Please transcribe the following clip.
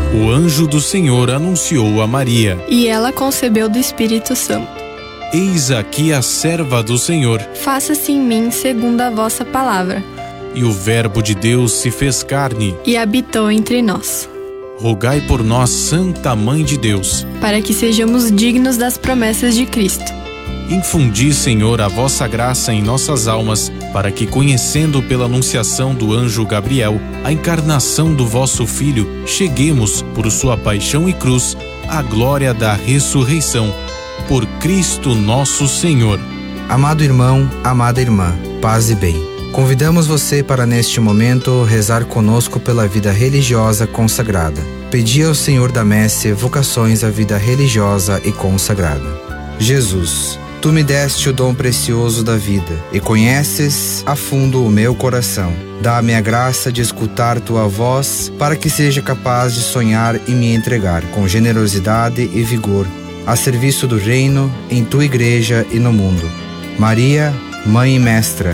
O anjo do Senhor anunciou a Maria: E ela concebeu do Espírito Santo. Eis aqui a serva do Senhor. Faça-se em mim segundo a vossa palavra. E o Verbo de Deus se fez carne E habitou entre nós, Rogai por nós, Santa Mãe de Deus. para que sejamos dignos das promessas de Cristo. Infundi, Senhor, a vossa graça em nossas almas, para que, conhecendo pela anunciação do anjo Gabriel a encarnação do vosso Filho, cheguemos, por sua paixão e cruz, à glória da ressurreição. Por Cristo nosso Senhor. Amado irmão, amada irmã, paz e bem. Convidamos você para, neste momento, rezar conosco pela vida religiosa consagrada. Pedi ao Senhor da Messe vocações à vida religiosa e consagrada. Jesus, Tu me deste o dom precioso da vida e conheces a fundo o meu coração. Dá-me a graça de escutar Tua voz, para que seja capaz de sonhar e me entregar com generosidade e vigor a serviço do reino, em Tua Igreja e no mundo. Maria, Mãe e Mestra,